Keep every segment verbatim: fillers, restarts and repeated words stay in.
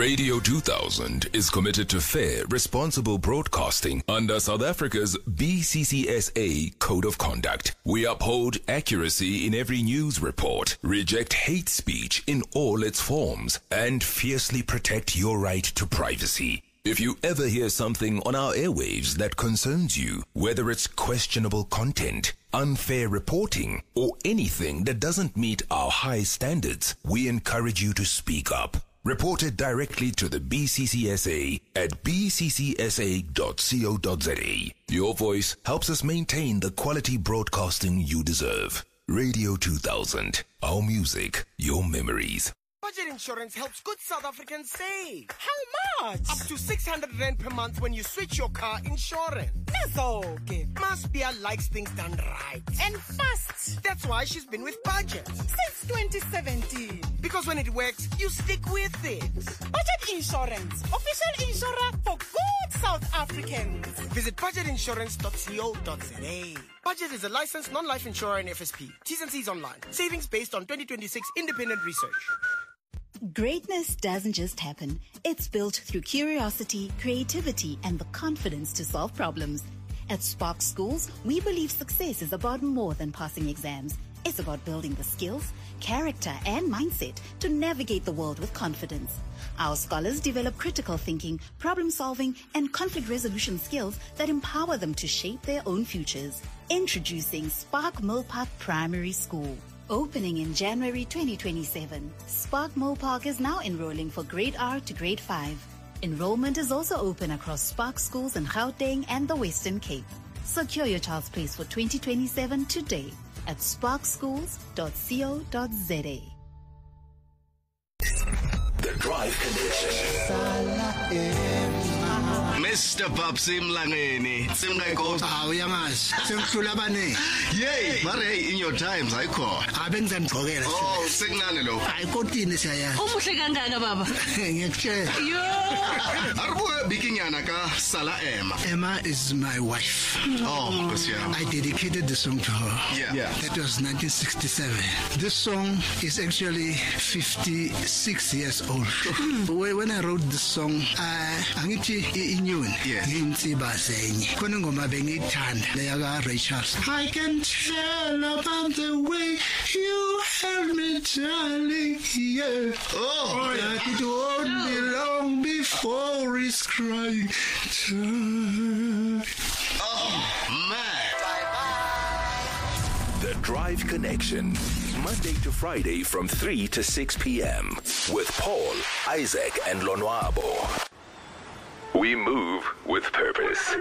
Radio two thousand is committed to fair, responsible broadcasting under South Africa's B C C S A Code of Conduct. We uphold accuracy in every news report, reject hate speech in all its forms, and fiercely protect your right to privacy. If you ever hear something on our airwaves that concerns you, whether it's questionable content, unfair reporting, or anything that doesn't meet our high standards, we encourage you to speak up. Report it directly to the B C C S A at b c c s a dot co dot z a. Your voice helps us maintain the quality broadcasting you deserve. Radio two thousand, our music, your memories. Budget insurance helps good South Africans save. How much? Up to six hundred rand per month when you switch your car insurance. That's okay. Maspia likes things done right. And fast. That's why she's been with Budget. Since twenty seventeen. Because when it works, you stick with it. Budget Insurance. Official insurer for good South Africans. Visit budget insurance dot co dot z a. Budget is a licensed non-life insurer in F S P. T's and C's online. Savings based on twenty twenty-six independent research. Greatness doesn't just happen. It's built through curiosity, creativity, and the confidence to solve problems. At Spark Schools, we believe success is about more than passing exams. It's about building the skills, character, and mindset to navigate the world with confidence. Our scholars develop critical thinking, problem solving, and conflict resolution skills that empower them to shape their own futures. Introducing Spark Millpark Primary School. Opening in January twenty twenty-seven, Spark Millpark is now enrolling for grade R to grade five. Enrollment is also open across Spark schools in Gauteng and the Western Cape. Secure your child's place for twenty twenty-seven today at spark schools dot co dot z a. The Drive Connection. Mister Babsi Mlangeni, Simnayko. Ah, uyangazi. Sengihlula abaningi. Yay, mare in your times ayikho. Abengizanigqokela. Oh, sekunani lo. Ayikotini siyaya. Umuhle kangaka baba. Ngiyakutshela. Yo. Arbu bikinyana ka Sala Emma. Emma is my wife. Oh, Kusiyama. I dedicated the song to her. Yeah. yeah. That was nineteen sixty-seven. This song is actually fifty-six years old. When I wrote this song, I angithi inyuni. Yes. Ngimtsiba zenye. Khona ngoma bengithanda leya ka Ray Charles. I can tell about the way you held me, darling. Yeah. Oh, that it won't be long before it's crying time. Oh, man. The Drive Connection, Monday to Friday from three to six p.m. with Paul, Isaac, and Lonwabo. We move with purpose.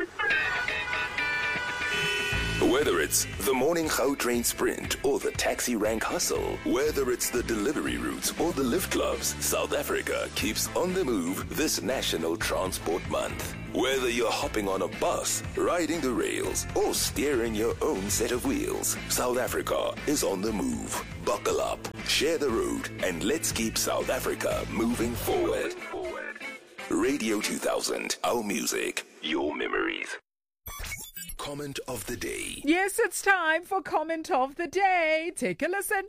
Whether it's the morning Gautrain sprint or the taxi rank hustle, whether it's the delivery routes or the lift clubs, South Africa keeps on the move this National Transport Month. Whether you're hopping on a bus, riding the rails, or steering your own set of wheels, South Africa is on the move. Buckle up, share the road, and let's keep South Africa moving forward. Radio two thousand, our music, your memories. Comment of the day. Yes, it's time for comment of the day. Take a listen.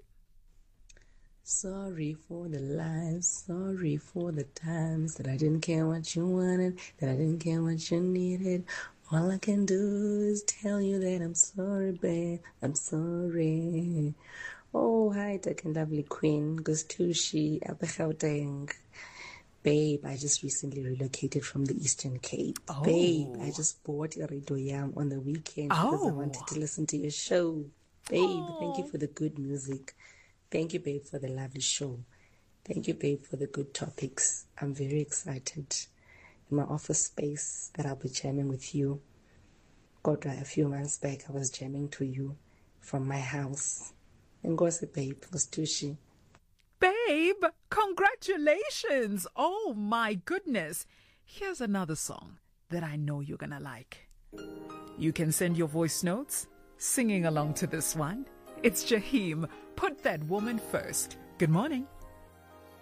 Sorry for the lies, sorry for the times that I didn't care what you wanted, that I didn't care what you needed. All I can do is tell you that I'm sorry, babe, I'm sorry. Oh, hi, Dark and Lovely Queen, Gustushi, Abegauteng. Babe, I just recently relocated from the Eastern Cape. Oh. Babe, I just bought a radio yam on the weekend because Oh. I wanted to listen to your show. Babe, Oh. thank you for the good music. Thank you, babe, for the lovely show. Thank you, babe, for the good topics. I'm very excited. In my office space that I'll be jamming with you. Kodwa, a few months back, I was jamming to you from my house. And gossip, babe, was Tushi. Babe, congratulations. Oh my goodness. Here's another song that I know you're going to like. You can send your voice notes singing along to this one. It's Jaheim. Put that woman first. Good morning.